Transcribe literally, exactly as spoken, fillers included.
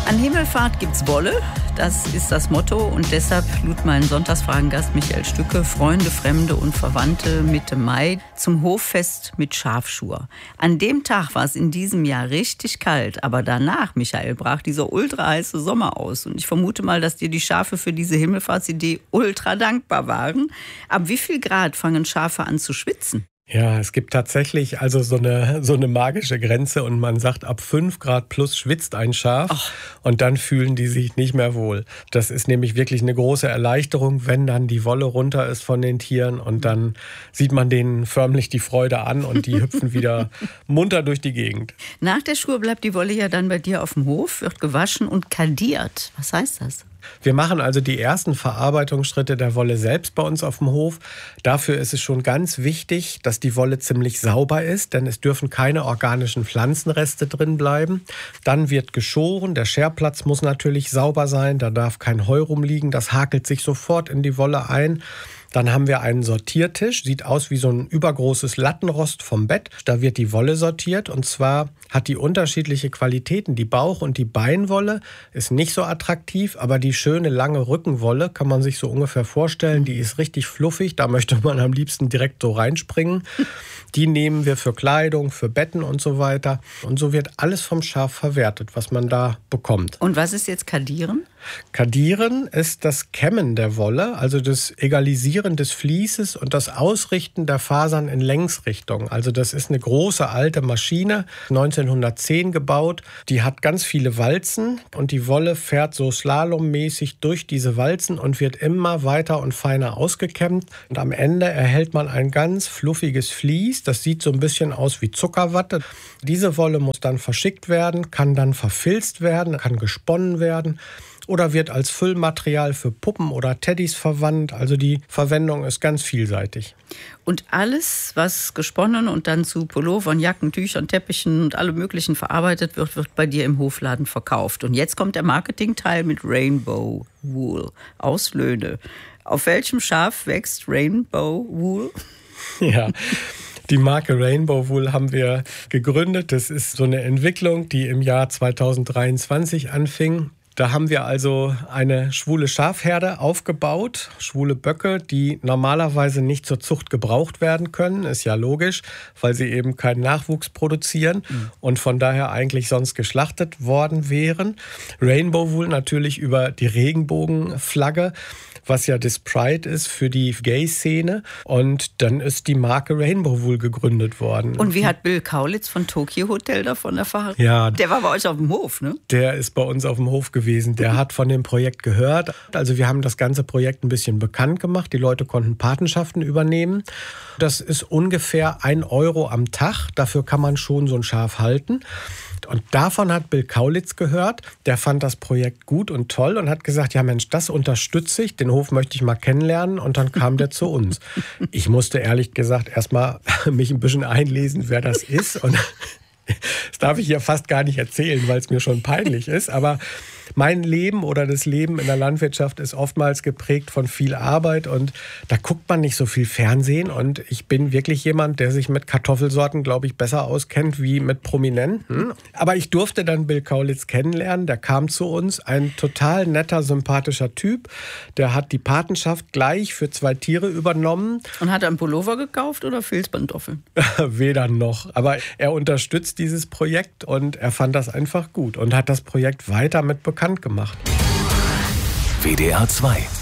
An Himmelfahrt gibt's Wolle, das ist das Motto und deshalb lud mein Sonntagsfragengast Michael Stücke Freunde, Fremde und Verwandte Mitte Mai zum Hoffest mit Schafschur. An dem Tag war es in diesem Jahr richtig kalt, aber danach, Michael, brach dieser ultra heiße Sommer aus und ich vermute mal, dass dir die Schafe für diese Himmelfahrtsidee ultra dankbar waren. Ab wie viel Grad fangen Schafe an zu schwitzen? Ja, es gibt tatsächlich also so eine, so eine magische Grenze und man sagt, ab fünf Grad plus schwitzt ein Schaf. Ach. Und dann fühlen die sich nicht mehr wohl. Das ist nämlich wirklich eine große Erleichterung, wenn dann die Wolle runter ist von den Tieren und dann sieht man denen förmlich die Freude an und die hüpfen wieder munter durch die Gegend. Nach der Schur bleibt die Wolle ja dann bei dir auf dem Hof, wird gewaschen und kadiert. Was heißt das? Wir machen also die ersten Verarbeitungsschritte der Wolle selbst bei uns auf dem Hof. Dafür ist es schon ganz wichtig, dass die Wolle ziemlich sauber ist, denn es dürfen keine organischen Pflanzenreste drin bleiben. Dann wird geschoren, der Scherplatz muss natürlich sauber sein, da darf kein Heu rumliegen, das hakelt sich sofort in die Wolle ein. Dann haben wir einen Sortiertisch, sieht aus wie so ein übergroßes Lattenrost vom Bett. Da wird die Wolle sortiert und zwar hat die unterschiedliche Qualitäten. Die Bauch- und die Beinwolle ist nicht so attraktiv, aber die schöne lange Rückenwolle kann man sich so ungefähr vorstellen. Die ist richtig fluffig, da möchte man am liebsten direkt so reinspringen. Die nehmen wir für Kleidung, für Betten und so weiter. Und so wird alles vom Schaf verwertet, was man da bekommt. Und was ist jetzt Kadieren? Kadieren ist das Kämmen der Wolle, also das Egalisieren des Vlieses und das Ausrichten der Fasern in Längsrichtung. Also das ist eine große alte Maschine, neunzehnhundertzehn gebaut. Die hat ganz viele Walzen und die Wolle fährt so slalommäßig durch diese Walzen und wird immer weiter und feiner ausgekämmt. Und am Ende erhält man ein ganz fluffiges Vlies. Das sieht so ein bisschen aus wie Zuckerwatte. Diese Wolle muss dann verschickt werden, kann dann verfilzt werden, kann gesponnen werden. Oder wird als Füllmaterial für Puppen oder Teddys verwandt. Also die Verwendung ist ganz vielseitig. Und alles, was gesponnen und dann zu Pullovern, Jacken, Tüchern, Teppichen und allem Möglichen verarbeitet wird, wird bei dir im Hofladen verkauft. Und jetzt kommt der Marketingteil mit Rainbow Wool aus Löhne. Auf welchem Schaf wächst Rainbow Wool? Ja. Die Marke Rainbow Wool haben wir gegründet. Das ist so eine Entwicklung, die im Jahr zweitausenddreiundzwanzig anfing. Da haben wir also eine schwule Schafherde aufgebaut, schwule Böcke, die normalerweise nicht zur Zucht gebraucht werden können, ist ja logisch, weil sie eben keinen Nachwuchs produzieren mhm. und von daher eigentlich sonst geschlachtet worden wären. Rainbow Wool natürlich über die Regenbogenflagge, was ja das Pride ist für die Gay-Szene. Und dann ist die Marke Rainbow Wool gegründet worden. Und wie hat Bill Kaulitz von Tokyo Hotel davon erfahren? Ja. Der war bei euch auf dem Hof, ne? Der ist bei uns auf dem Hof gewesen. Der hat von dem Projekt gehört. Also wir haben das ganze Projekt ein bisschen bekannt gemacht. Die Leute konnten Patenschaften übernehmen. Das ist ungefähr ein Euro am Tag. Dafür kann man schon so ein Schaf halten. Und davon hat Bill Kaulitz gehört. Der fand das Projekt gut und toll und hat gesagt, ja Mensch, das unterstütze ich. Den Hof möchte ich mal kennenlernen. Und dann kam der zu uns. Ich musste ehrlich gesagt erstmal mich ein bisschen einlesen, wer das ist. Und das darf ich ja fast gar nicht erzählen, weil es mir schon peinlich ist. Aber mein Leben oder das Leben in der Landwirtschaft ist oftmals geprägt von viel Arbeit und da guckt man nicht so viel Fernsehen. Und ich bin wirklich jemand, der sich mit Kartoffelsorten, glaube ich, besser auskennt wie mit Prominenten. Aber ich durfte dann Bill Kaulitz kennenlernen. Der kam zu uns, ein total netter, sympathischer Typ. Der hat die Patenschaft gleich für zwei Tiere übernommen. Und hat er einen Pullover gekauft oder Filzpantoffeln? Weder noch. Aber er unterstützt dieses Projekt und er fand das einfach gut und hat das Projekt weiter mit bekannt gemacht. W D R zwei